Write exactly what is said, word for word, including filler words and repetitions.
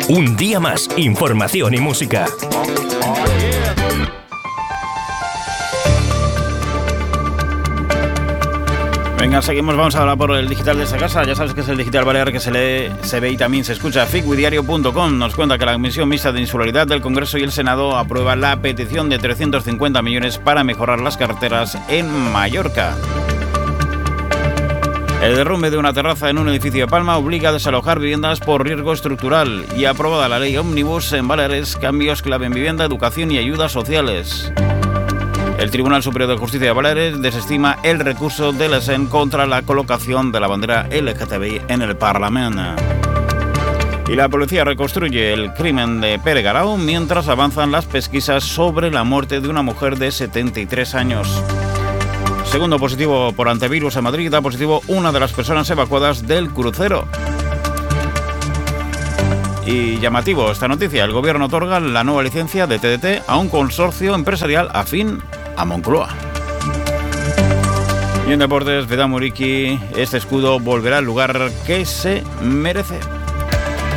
Un día más, información y música. Venga, seguimos, vamos a hablar por el digital de esta casa. Ya sabes que es el digital balear que se lee, se ve y también se escucha. Ficwidiario punto com nos cuenta que la Comisión Mixta de Insularidad del Congreso y el Senado aprueba la petición de trescientos cincuenta millones para mejorar las carreteras en Mallorca. El derrumbe de una terraza en un edificio de Palma obliga a desalojar viviendas por riesgo estructural. Y aprobada la ley Ómnibus en Baleares, cambios clave en vivienda, educación y ayudas sociales. El Tribunal Superior de Justicia de Baleares desestima el recurso de la S E N contra la colocación de la bandera L G T B I en el Parlamento. Y la policía reconstruye el crimen de Pere Garau mientras avanzan las pesquisas sobre la muerte de una mujer de setenta y tres años. Segundo positivo por antivirus en Madrid, da positivo una de las personas evacuadas del crucero. Y llamativo esta noticia, el gobierno otorga la nueva licencia de T D T a un consorcio empresarial afín a Moncloa. Y en deportes, Vedam Muriqui, este escudo volverá al lugar que se merece.